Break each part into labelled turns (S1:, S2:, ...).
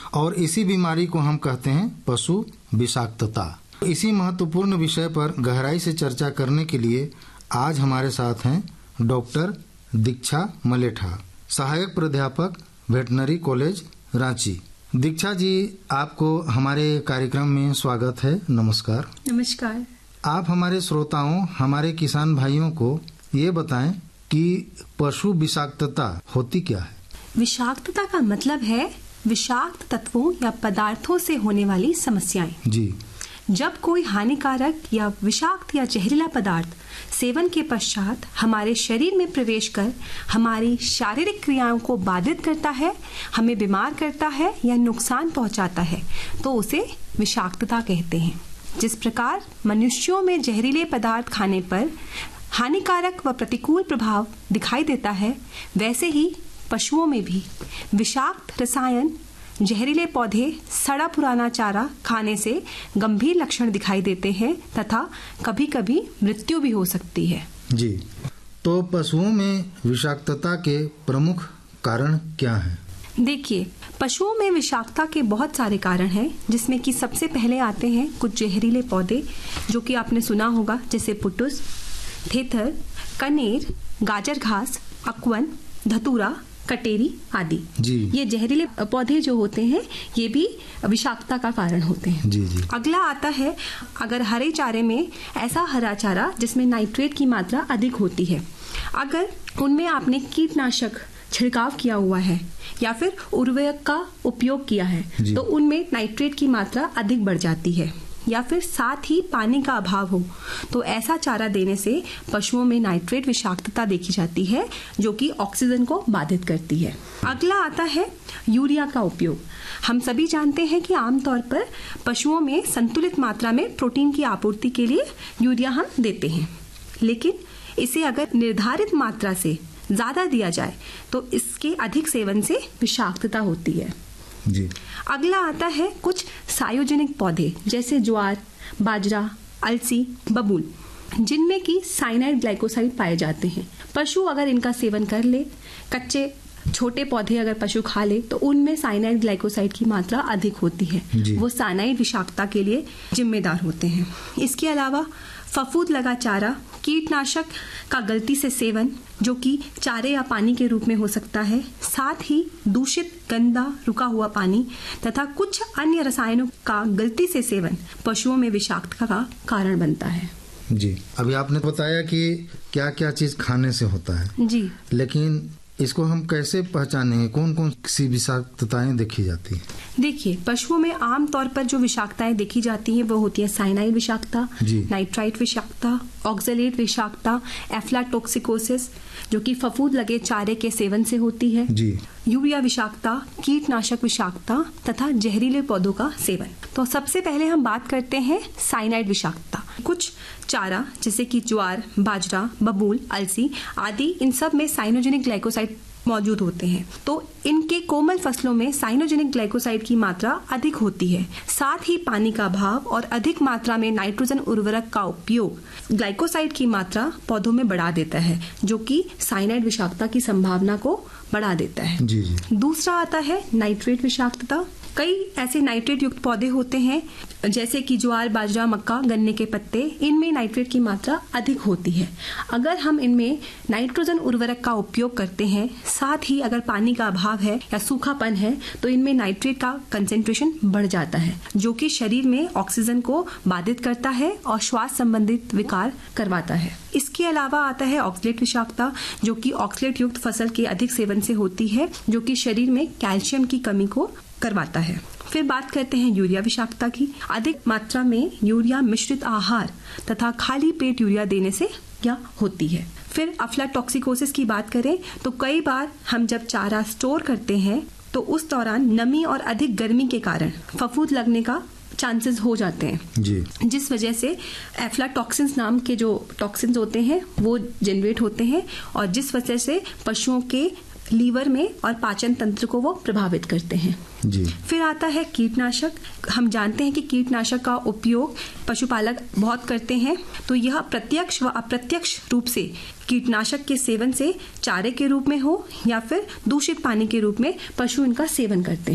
S1: और इसी बीमारी को हम कहते हैं पशु विषाक्तता। इसी महत्वपूर्ण विषय पर गहराई से चर्चा करने के लिए आज हमारे साथ हैं डॉक्टर दीक्षा मलेठा, सहायक प्राध्यापक वेटनरी कॉलेज रांची। दीक्षा जी, आपको हमारे कार्यक्रम में स्वागत है। नमस्कार।
S2: नमस्कार।
S1: आप हमारे श्रोताओं, हमारे किसान भाइयों को ये बताएं कि पशु विषाक्तता होती क्या है।
S2: विषाक्तता का मतलब है विषाक्त तत्वों या पदार्थों से होने वाली समस्याएं।
S1: जी।
S2: जब कोई हानिकारक या विषाक्त या जहरीला पदार्थ सेवन के पश्चात हमारे शरीर में प्रवेश कर हमारी शारीरिक क्रियाओं को बाधित करता है, हमें बीमार करता है या नुकसान पहुंचाता है, तो उसे विषाक्तता कहते हैं। जिस प्रकार मनुष्यों में जहरीले पदार्थ खाने पर हानिकारक व प्रतिकूल प्रभाव दिखाई देता है, वैसे ही पशुओं में भी विषाक्त रसायन, जहरीले पौधे, सड़ा पुराना चारा खाने से गंभीर लक्षण दिखाई देते हैं तथा कभी कभी मृत्यु भी हो सकती है।
S1: जी, तो पशुओं में विषाक्तता के प्रमुख कारण क्या हैं?
S2: देखिए, पशुओं में विषाक्तता के बहुत सारे कारण हैं, जिसमें कि सबसे पहले आते हैं कुछ जहरीले पौधे जो कि आपने सुना होगा, जैसे पुटुस, थेथर, कनेर, गाजर घास, अकवन, धतूरा, कटेरी आदि। ये जहरीले पौधे जो होते हैं ये भी विषाक्तता का कारण होते हैं।
S1: जी जी।
S2: अगला आता है अगर हरे चारे में ऐसा हरा चारा जिसमें नाइट्रेट की मात्रा अधिक होती है, अगर उनमें आपने कीटनाशक छिड़काव किया हुआ है या फिर उर्वरक का उपयोग किया है तो उनमें नाइट्रेट की मात्रा अधिक बढ़ जाती है, या फिर साथ ही पानी का अभाव हो तो ऐसा चारा देने से पशुओं में नाइट्रेट विषाक्तता देखी जाती है जो कि ऑक्सीजन को बाधित करती है। अगला आता है यूरिया का उपयोग। हम सभी जानते हैं कि आमतौर पर पशुओं में संतुलित मात्रा में प्रोटीन की आपूर्ति के लिए यूरिया हम देते हैं, लेकिन इसे अगर निर्धारित मात्रा से ज्यादा दिया जाए तो इसके अधिक सेवन से विषाक्तता होती है।
S1: जी।
S2: अगला आता है कुछ सायोजेनिक पौधे जैसे ज्वार, बाजरा, अलसी, बबूल, जिनमें कि साइनाइड ग्लाइकोसाइड पाए जाते हैं। पशु अगर इनका सेवन कर ले, कच्चे छोटे पौधे अगर पशु खा ले तो उनमें साइनाइड ग्लाइकोसाइड की मात्रा अधिक होती है, वो साइनाइड विषाक्तता के लिए जिम्मेदार होते हैं। इसके अलावा फफूंद लगा चारा, कीटनाशक का गलती से सेवन जो कि चारे या पानी के रूप में हो सकता है, साथ ही दूषित, गंदा, रुका हुआ पानी तथा कुछ अन्य रसायनों का गलती से सेवन पशुओं में विषाक्तता का कारण बनता है।
S1: जी, अभी आपने बताया कि क्या क्या चीज खाने से होता है।
S2: जी,
S1: लेकिन इसको हम कैसे पहचानेंगे, कौन कौन सी विषाक्तताएं देखी जाती हैं?
S2: देखिए, पशुओं में आमतौर पर जो विषाक्तताएं देखी जाती हैं वो होती है साइनाइड विषाक्तता, नाइट्राइट विषाक्तता, ऑक्सलेट विषाक्तता, एफ्लाटॉक्सिकोसिस जो कि फफूंद लगे चारे के सेवन से होती है, यूरिया विषाक्तता, कीटनाशक विषाक्तता तथा जहरीले पौधों का सेवन। तो सबसे पहले हम बात करते हैं साइनाइड विषाक्तता। कुछ चारा जैसे कि ज्वार, बाजरा, बबूल, अलसी आदि, इन सब में साइनोजेनिक ग्लाइकोसाइड मौजूद होते हैं, तो इनके कोमल फसलों में साइनोजेनिक ग्लाइकोसाइड की मात्रा अधिक होती है। साथ ही पानी का अभाव और अधिक मात्रा में नाइट्रोजन उर्वरक का उपयोग ग्लाइकोसाइड की मात्रा पौधों में बढ़ा देता है, जो कि साइनाइड विषाक्तता की संभावना को बढ़ा देता है।
S1: जी जी।
S2: दूसरा आता है नाइट्रेट विषाक्तता। कई ऐसे नाइट्रेट युक्त पौधे होते हैं जैसे कि ज्वार, बाजरा, मक्का, गन्ने के पत्ते, इनमें नाइट्रेट की मात्रा अधिक होती है। अगर हम इनमें नाइट्रोजन उर्वरक का उपयोग करते हैं, साथ ही अगर पानी का अभाव है या सूखापन है तो इनमें नाइट्रेट का कंसेंट्रेशन बढ़ जाता है, जो कि शरीर में ऑक्सीजन को बाधित करता है और श्वास संबंधित विकार करवाता है। इसके अलावा आता है ऑक्सलेट विषाक्तता, जो कि ऑक्सलेट युक्त फसल के अधिक सेवन से होती है, जो कि शरीर में कैल्शियम की कमी को करवाता है। फिर बात करते हैं यूरिया विषाक्तता की। अधिक मात्रा में यूरिया मिश्रित आहार तथा खाली पेट यूरिया देने से क्या होती है। फिर अफ्लाटॉक्सिकोसिस की बात करें तो कई बार हम जब चारा स्टोर करते हैं तो उस दौरान नमी और अधिक गर्मी के कारण फफूंद लगने का चांसेस हो जाते हैं
S1: जी।
S2: जिस वजह से एफ्लाटॉक्सिन्स नाम के जो टॉक्सिन्स होते हैं वो जनरेट होते हैं और जिस वजह से पशुओं के लीवर में और पाचन तंत्र को वो प्रभावित करते हैं
S1: जी।
S2: फिर आता है कीटनाशक। हम जानते हैं कि कीटनाशक का उपयोग पशुपालक बहुत करते हैं, तो यह प्रत्यक्ष व अप्रत्यक्ष रूप से कीटनाशक के सेवन से चारे के रूप में हो या फिर दूषित पानी के रूप में पशु इनका सेवन करते हैं।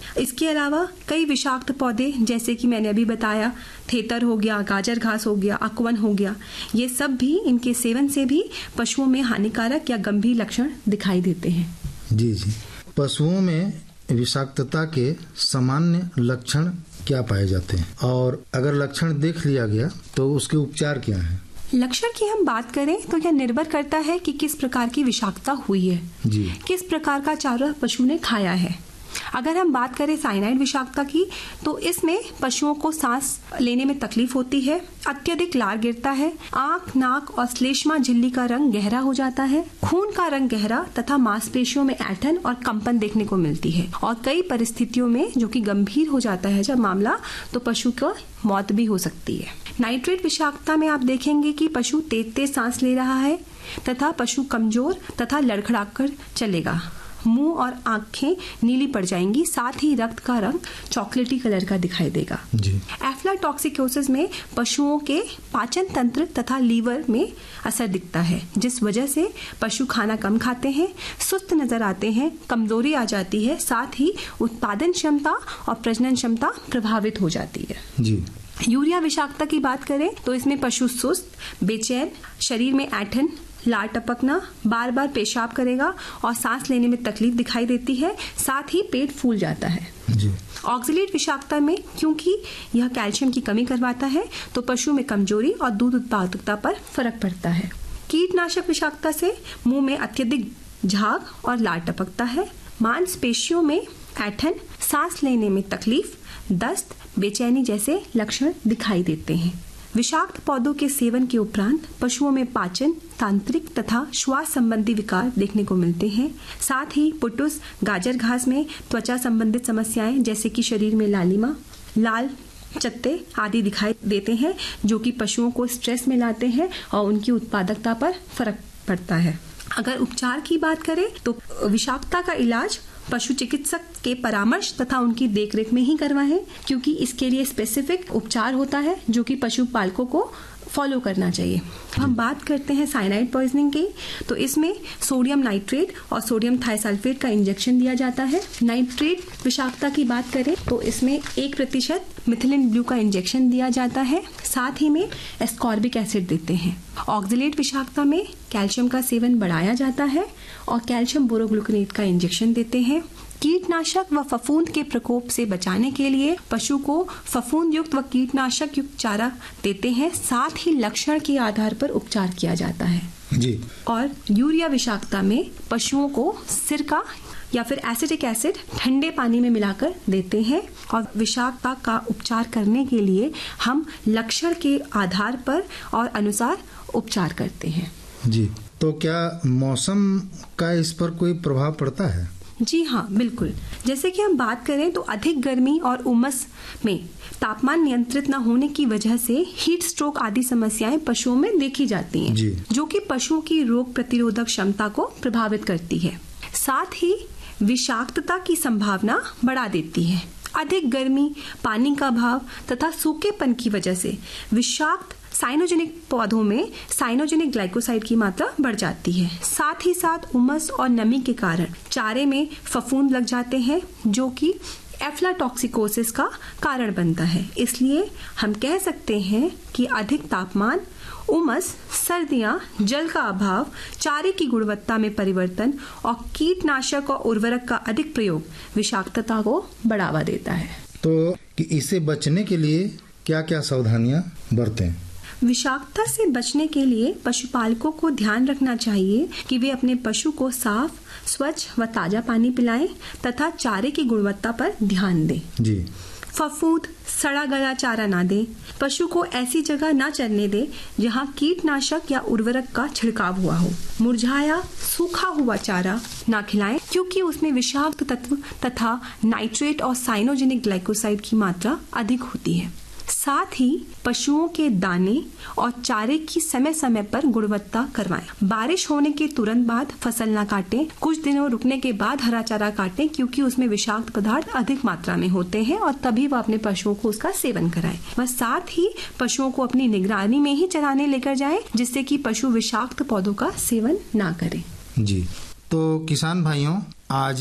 S2: इसके अलावा कई विषाक्त पौधे जैसे कि मैंने अभी बताया, थेतर हो गया, गाजर घास हो गया, अकवन हो गया, ये सब भी इनके सेवन से भी पशुओं में हानिकारक या गंभीर लक्षण दिखाई देते हैं।
S1: जी जी। पशुओं में विषाक्तता के सामान्य लक्षण क्या पाए जाते हैं, और अगर लक्षण देख लिया गया तो उसके उपचार क्या हैं?
S2: लक्षण की हम बात करें तो यह निर्भर करता है कि किस प्रकार की विषाक्तता हुई है
S1: जी।
S2: किस प्रकार का चारा पशु ने खाया है। अगर हम बात करें साइनाइड विषाक्तता की तो इसमें पशुओं को सांस लेने में तकलीफ होती है, अत्यधिक लार गिरता है, आंख, नाक और श्लेष्मा झिल्ली का रंग गहरा हो जाता है, खून का रंग गहरा तथा मांसपेशियों में ऐंठन और कंपन देखने को मिलती है, और कई परिस्थितियों में जो कि गंभीर हो जाता है जब मामला, तो पशु को मौत भी हो सकती है। नाइट्रेट विषाक्तता में आप देखेंगे कि पशु तेज तेज सांस ले रहा है तथा पशु कमजोर तथा लड़खड़ाकर चलेगा, मुंह और आंखें नीली पड़ जाएंगी, साथ ही रक्त का रंग चॉकलेटी कलर का दिखाई देगा। एफ्लाटॉक्सिकोसिस में पशुओं के पाचन तंत्र तथा लीवर में असर दिखता है, जिस वजह से पशु खाना कम खाते हैं, सुस्त नजर आते हैं, कमजोरी आ जाती है, साथ ही उत्पादन क्षमता और प्रजनन क्षमता प्रभावित हो जाती है।
S1: जी।
S2: यूरिया विषाक्तता की बात करें तो इसमें पशु सुस्त, बेचैन, शरीर में ऐंठन, लार टपकना, बार बार पेशाब करेगा और सांस लेने में तकलीफ दिखाई देती है, साथ ही पेट फूल जाता है।
S1: जी।
S2: ऑक्सलेट विषाक्तता में क्योंकि यह कैल्शियम की कमी करवाता है तो पशु में कमजोरी और दूध उत्पादकता पर फर्क पड़ता है। कीटनाशक विषाक्तता से मुंह में अत्यधिक झाग और लार टपकता है, मांसपेशियों में ऐंठन, सांस लेने में तकलीफ, दस्त, बेचैनी जैसे लक्षण दिखाई देते हैं। विषाक्त पौधों के सेवन के उपरांत पशुओं में पाचन, तांत्रिक तथा श्वास संबंधी विकार देखने को मिलते हैं, साथ ही पुटुस, गाजर घास में त्वचा संबंधित समस्याएं जैसे कि शरीर में लालिमा, लाल चत्ते आदि दिखाई देते हैं, जो कि पशुओं को स्ट्रेस में लाते हैं और उनकी उत्पादकता पर फर्क पड़ता है। अगर उपचार की बात करें तो विषाक्तता का इलाज पशु चिकित्सक के परामर्श तथा उनकी देखरेख में ही करवाएं, क्योंकि इसके लिए स्पेसिफिक उपचार होता है जो कि पशुपालकों को फॉलो करना चाहिए। हम बात करते हैं साइनाइड पॉइजनिंग की, तो इसमें सोडियम नाइट्रेट और सोडियम थाइसल्फेट का इंजेक्शन दिया जाता है। नाइट्रेट विषाक्तता की बात करें तो इसमें 1% मिथिलिन ब्लू का इंजेक्शन दिया जाता है, साथ ही में एस्कॉर्बिक एसिड देते हैं। ऑक्सलेट विषाक्तता में कैल्शियम का सेवन बढ़ाया जाता है और कैल्शियम बोरोग्लूकोनेट का इंजेक्शन देते हैं। कीटनाशक व फफूंद के प्रकोप से बचाने के लिए पशु को फफूंद युक्त व कीटनाशक युक्त चारा देते हैं, साथ ही लक्षण के आधार पर उपचार किया जाता है।
S1: जी।
S2: और यूरिया विषाक्तता में पशुओं को सिरका या फिर एसिटिक एसिड ठंडे पानी में मिलाकर देते हैं, और विषाक्तता का उपचार करने के लिए हम लक्षण के आधार पर और अनुसार उपचार करते हैं।
S1: जी। तो क्या मौसम का इस पर कोई प्रभाव पड़ता है?
S2: जी हाँ, बिल्कुल। जैसे कि हम बात करें तो अधिक गर्मी और उमस में तापमान नियंत्रित न होने की वजह से हीट स्ट्रोक आदि समस्याएं पशुओं में देखी जाती हैं, जो कि पशुओं की रोग प्रतिरोधक क्षमता को प्रभावित करती है, साथ ही विषाक्तता की संभावना बढ़ा देती है। अधिक गर्मी, पानी का अभाव तथा सूखेपन की वजह से विषाक्त साइनोजेनिक पौधों में साइनोजेनिक ग्लाइकोसाइड की मात्रा बढ़ जाती है। साथ ही साथ उमस और नमी के कारण चारे में फफूंद लग जाते हैं, जो कि एफ्लाटॉक्सिकोसिस का कारण बनता है। इसलिए हम कह सकते हैं कि अधिक तापमान, उमस, सर्दियां, जल का अभाव, चारे की गुणवत्ता में परिवर्तन और कीटनाशक और उर्वरक का अधिक प्रयोग विषाक्तता को बढ़ावा देता है।
S1: तो कि इससे बचने के लिए क्या क्या सावधानियां बरतें?
S2: विषाक्तता से बचने के लिए पशुपालकों को ध्यान रखना चाहिए कि वे अपने पशु को साफ, स्वच्छ व ताजा पानी पिलाएं तथा चारे की गुणवत्ता पर ध्यान दें।
S1: जी।
S2: फफूंद, सड़ा गला चारा ना दें। पशु को ऐसी जगह ना चरने दें जहां कीटनाशक या उर्वरक का छिड़काव हुआ हो। मुरझाया, सूखा हुआ चारा ना खिलाएं, क्योंकि उसमें विषाक्त तत्व तथा नाइट्रेट और साइनोजेनिक ग्लाइकोसाइड की मात्रा अधिक होती है। साथ ही पशुओं के दाने और चारे की समय समय पर गुणवत्ता करवाएं। बारिश होने के तुरंत बाद फसल न काटें। कुछ दिनों रुकने के बाद हरा चारा काटें, क्योंकि उसमें विषाक्त पदार्थ अधिक मात्रा में होते हैं और तभी वह अपने पशुओं को उसका सेवन कराएं। वह साथ ही पशुओं को अपनी निगरानी में ही चराने लेकर जाएं, जिससे कि पशु विषाक्त पौधों का सेवन ना करें।
S1: जी। तो किसान भाइयों, आज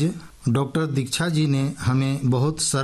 S1: डॉक्टर दीक्षा जी ने हमें बहुत सरल